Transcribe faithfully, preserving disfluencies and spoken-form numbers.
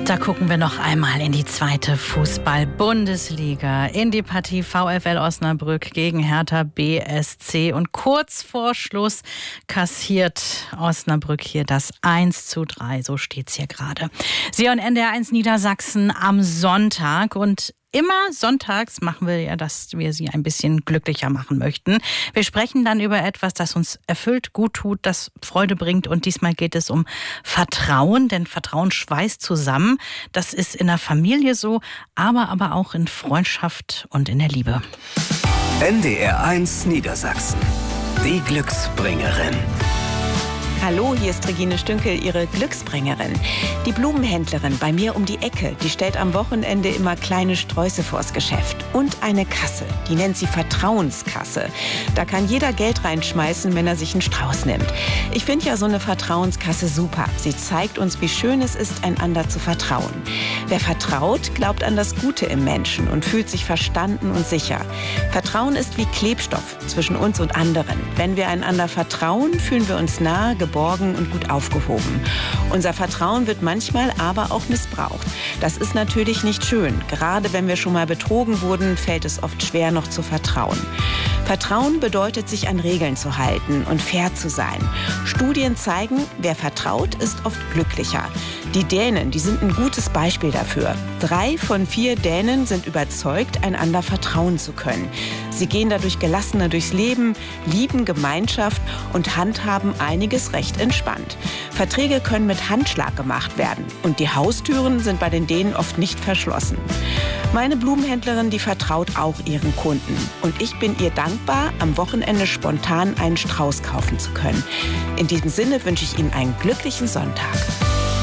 Da gucken wir noch einmal in die zweite Fußball-Bundesliga, in die Partie VfL Osnabrück gegen Hertha B S C. Und kurz vor Schluss kassiert Osnabrück hier das eins zu drei, so steht's hier gerade. Sie hören N D R eins Niedersachsen am Sonntag und immer sonntags machen wir ja, dass wir Sie ein bisschen glücklicher machen möchten. Wir sprechen dann über etwas, das uns erfüllt, gut tut, das Freude bringt. Und diesmal geht es um Vertrauen, denn Vertrauen schweißt zusammen. Das ist in der Familie so, aber, aber auch in Freundschaft und in der Liebe. N D R eins Niedersachsen, die Glücksbringerin. Hallo, hier ist Regine Stünkel, Ihre Glücksbringerin. Die Blumenhändlerin bei mir um die Ecke, die stellt am Wochenende immer kleine Sträuße vors Geschäft. Und eine Kasse, die nennt sie Vertrauenskasse. Da kann jeder Geld reinschmeißen, wenn er sich einen Strauß nimmt. Ich finde ja so eine Vertrauenskasse super. Sie zeigt uns, wie schön es ist, einander zu vertrauen. Wer vertraut, glaubt an das Gute im Menschen und fühlt sich verstanden und sicher. Vertrauen ist wie Klebstoff zwischen uns und anderen. Wenn wir einander vertrauen, fühlen wir uns nahe, geborgen und gut aufgehoben. Unser Vertrauen wird manchmal aber auch missbraucht. Das ist natürlich nicht schön. Gerade wenn wir schon mal betrogen wurden, fällt es oft schwer, noch zu vertrauen. Vertrauen bedeutet, sich an Regeln zu halten und fair zu sein. Studien zeigen, wer vertraut, ist oft glücklicher. Die Dänen, die sind ein gutes Beispiel dafür. Drei von vier Dänen sind überzeugt, einander vertrauen zu können. Sie gehen dadurch gelassener durchs Leben, lieben Gemeinschaft und handhaben einiges recht entspannt. Verträge können mit Handschlag gemacht werden und die Haustüren sind bei den Dänen oft nicht verschlossen. Meine Blumenhändlerin, die vertraut auch ihren Kunden. Und ich bin ihr dankbar, am Wochenende spontan einen Strauß kaufen zu können. In diesem Sinne wünsche ich Ihnen einen glücklichen Sonntag.